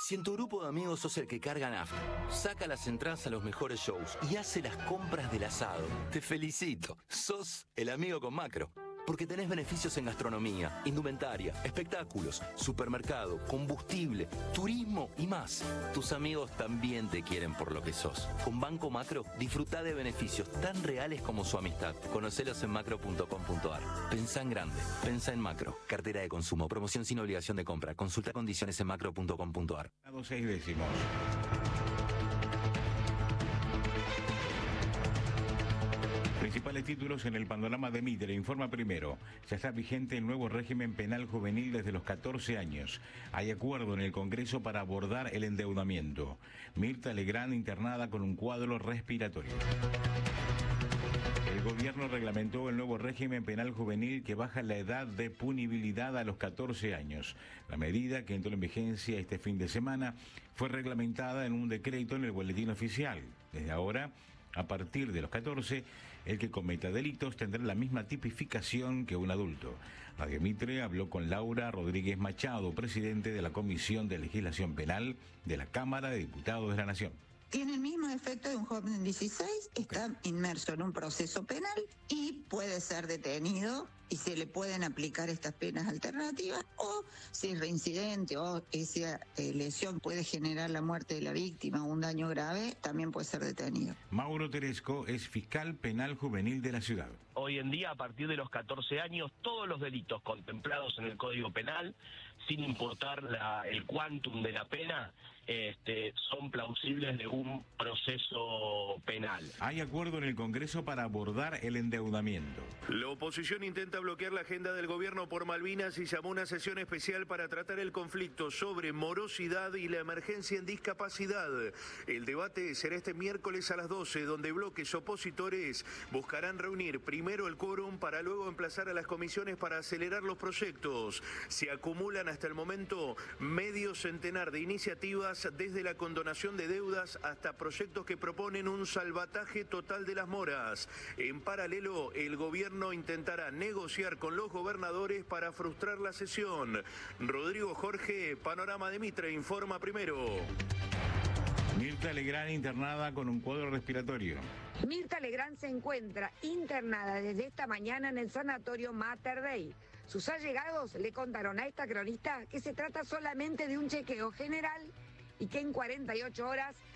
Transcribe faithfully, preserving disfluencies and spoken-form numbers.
Si en tu grupo de amigos sos el que carga nafta, saca las entradas a los mejores shows y hace las compras del asado, te felicito. Sos el amigo con Macro. Porque tenés beneficios en gastronomía, indumentaria, espectáculos, supermercado, combustible, turismo y más. Tus amigos también te quieren por lo que sos. Con Banco Macro, disfrutá de beneficios tan reales como su amistad. Conocelos en macro punto com punto ar. Pensá en grande. Pensá en Macro. Cartera de consumo. Promoción sin obligación de compra. Consulta condiciones en macro punto com punto ar. Seis décimos. Principales títulos en el panorama de Mitre. Informa primero. Ya está vigente el nuevo régimen penal juvenil desde los catorce años. Hay acuerdo en el Congreso para abordar el endeudamiento. Mirta Legrand internada con un cuadro respiratorio. El gobierno reglamentó el nuevo régimen penal juvenil que baja la edad de punibilidad a los catorce años. La medida, que entró en vigencia este fin de semana, fue reglamentada en un decreto en el boletín oficial. Desde ahora, a partir de los catorce, el que cometa delitos tendrá la misma tipificación que un adulto. Radio Mitre habló con Laura Rodríguez Machado, presidente de la Comisión de Legislación Penal de la Cámara de Diputados de la Nación. Tiene el mismo efecto de un joven de dieciséis, está inmerso en un proceso penal y puede ser detenido y se le pueden aplicar estas penas alternativas, o si es reincidente o esa eh, lesión puede generar la muerte de la víctima o un daño grave, también puede ser detenido. Mauro Teresco es fiscal penal juvenil de la ciudad. Hoy en día, a partir de los catorce años, todos los delitos contemplados en el Código Penal, sin importar la, el quantum de la pena, este, son plausibles de un proceso penal. Hay acuerdo en el Congreso para abordar el endeudamiento. La oposición intenta bloquear la agenda del gobierno por Malvinas y llamó una sesión especial para tratar el conflicto sobre morosidad y la emergencia en discapacidad. El debate será este miércoles a las doce, donde bloques opositores buscarán reunir primero el quórum para luego emplazar a las comisiones para acelerar los proyectos. Se acumulan hasta el momento medio centenar de iniciativas, desde la condonación de deudas hasta proyectos que proponen un salvataje total de las moras. En paralelo, el gobierno intentará negociar con los gobernadores para frustrar la sesión. Rodrigo Jorge, Panorama de Mitre, informa primero. Mirta Legrand internada con un cuadro respiratorio. Mirta Legrand se encuentra internada desde esta mañana en el sanatorio Mater Dei. Sus allegados le contaron a esta cronista que se trata solamente de un chequeo general y que en cuarenta y ocho horas